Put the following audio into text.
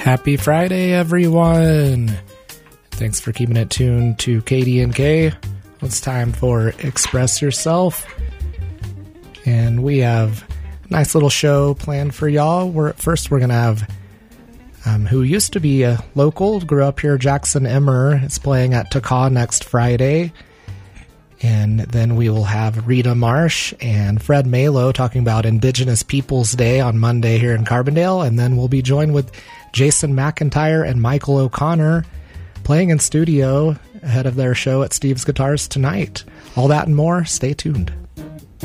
Happy Friday, everyone! Thanks for keeping it tuned to KD&K. It's time for Express Yourself. And we have a nice little show planned for y'all. First, we're going to have who used to be a local, grew up here, Jackson Emmer, is playing at Taka next Friday. And then we will have Rita Marsh and Fred Malo talking about Indigenous Peoples Day on Monday here in Carbondale. And then we'll be joined with Jason McIntyre and Michael O'Connor playing in studio ahead of their show at Steve's Guitars tonight. All that and more. Stay tuned.